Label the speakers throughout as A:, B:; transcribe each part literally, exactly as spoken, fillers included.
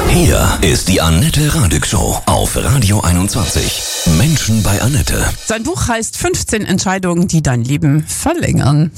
A: Hier ist die Annette Radig Show auf Radio einundzwanzig. Menschen bei Annette.
B: Sein Buch heißt fünfzehn Entscheidungen, die dein Leben verlängern.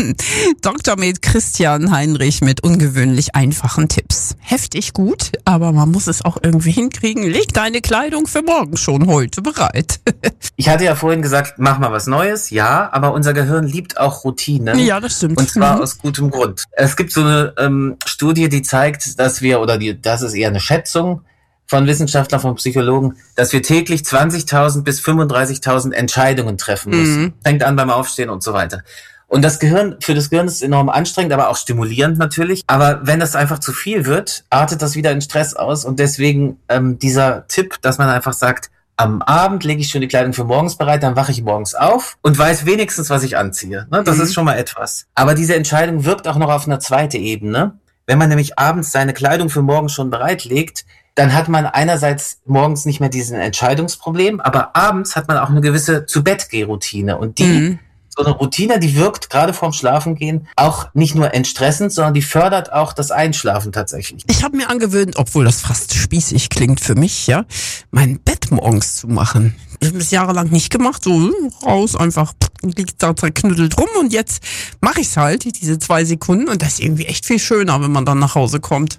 B: Doktor Med Christian Heinrich mit ungewöhnlich einfachen Tipps. Heftig gut, aber man muss es auch irgendwie hinkriegen. Leg deine Kleidung für morgen schon heute bereit.
C: Ich hatte ja vorhin gesagt, mach mal was Neues. Ja, aber unser Gehirn liebt auch Routinen.
B: Ja, das stimmt.
C: Und zwar
B: mhm.
C: aus gutem Grund. Es gibt so eine ähm, Studie, die zeigt, dass wir, oder die, das ist eher eine Schätzung von Wissenschaftlern, von Psychologen, dass wir täglich zwanzigtausend bis fünfunddreißigtausend Entscheidungen treffen müssen. Mhm. Fängt an beim Aufstehen und so weiter. Und das Gehirn, für das Gehirn ist es enorm anstrengend, aber auch stimulierend natürlich. Aber wenn das einfach zu viel wird, artet das wieder in Stress aus. Und deswegen ähm, dieser Tipp, dass man einfach sagt, am Abend lege ich schon die Kleidung für morgens bereit, dann wache ich morgens auf und weiß wenigstens, was ich anziehe. Ne? Das mhm. ist schon mal etwas. Aber diese Entscheidung wirkt auch noch auf einer zweiten Ebene. Wenn man nämlich abends seine Kleidung für morgen schon bereitlegt, dann hat man einerseits morgens nicht mehr diesen Entscheidungsproblem, aber abends hat man auch eine gewisse Zu-Bett-Geh-Routine. Und die, mhm. so eine Routine, die wirkt gerade vorm Schlafengehen auch nicht nur entstressend, sondern die fördert auch das Einschlafen tatsächlich.
B: Ich habe mir angewöhnt, obwohl das fast spießig klingt für mich, ja, mein Bett morgens zu machen. Ich habe das jahrelang nicht gemacht, so raus, einfach liegt da zerknüttelt rum und jetzt mache ich es halt, diese zwei Sekunden und das ist irgendwie echt viel schöner, wenn man dann nach Hause kommt.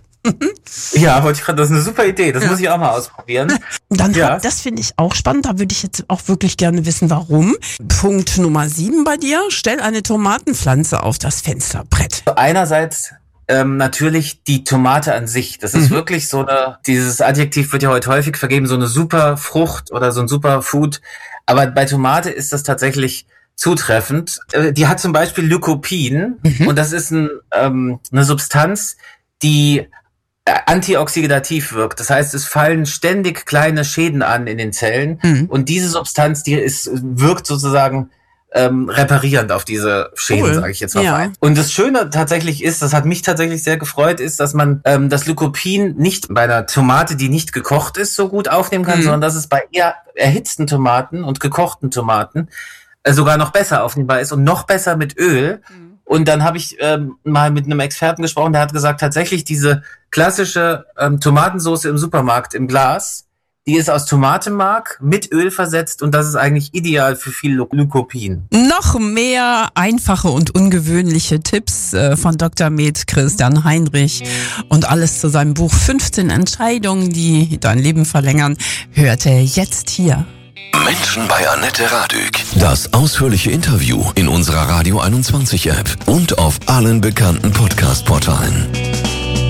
C: Ja, wollte ich gerade, das ist eine super Idee, das ja. muss ich auch mal ausprobieren.
B: Dann
C: ja.
B: hab, das finde ich auch spannend, da würde ich jetzt auch wirklich gerne wissen, warum. Punkt Nummer sieben bei dir, stell eine Tomatenpflanze auf das Fensterbrett.
C: Einerseits ähm, natürlich die Tomate an sich, das ist mhm. wirklich so eine, dieses Adjektiv wird ja heute häufig vergeben, so eine super Frucht oder so ein super Food, aber bei Tomate ist das tatsächlich zutreffend. Äh, die hat zum Beispiel Lycopin mhm. und das ist ein, ähm, eine Substanz, die antioxidativ wirkt. Das heißt, es fallen ständig kleine Schäden an in den Zellen mhm. und diese Substanz, die ist, wirkt sozusagen ähm, reparierend auf diese Schäden, cool. sage ich jetzt mal. Ja. Und das Schöne tatsächlich ist, das hat mich tatsächlich sehr gefreut, ist, dass man ähm, das Lycopin nicht bei einer Tomate, die nicht gekocht ist, so gut aufnehmen kann, mhm. sondern dass es bei eher erhitzten Tomaten und gekochten Tomaten äh, sogar noch besser aufnehmbar ist und noch besser mit Öl. Mhm. Und dann habe ich ähm, mal mit einem Experten gesprochen, der hat gesagt, tatsächlich diese klassische ähm, Tomatensauce im Supermarkt im Glas, die ist aus Tomatenmark mit Öl versetzt und das ist eigentlich ideal für viel Lycopin.
B: Noch mehr einfache und ungewöhnliche Tipps äh, von Doktor Med Christian Heinrich und alles zu seinem Buch fünfzehn Entscheidungen, die dein Leben verlängern, hört er jetzt hier.
A: Menschen bei Annette Radig. Das ausführliche Interview in unserer Radio einundzwanzig App und auf allen bekannten Podcast-Portalen.